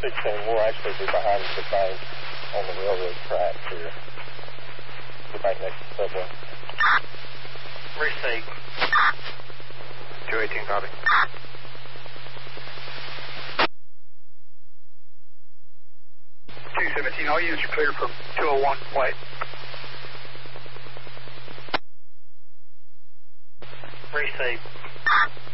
216, we'll actually be behind the bank on the railroad tracks here. The bank next to the subway. Receive. 218, copy. 217, all units are clear from 201, white. Receive.